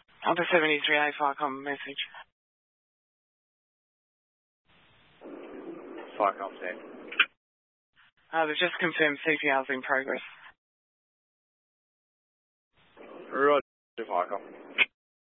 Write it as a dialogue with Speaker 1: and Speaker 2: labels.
Speaker 1: Alpha 73A FICOM message.
Speaker 2: FICOM sent.
Speaker 1: They've just confirmed CPR's in progress.
Speaker 2: Right, FICOM.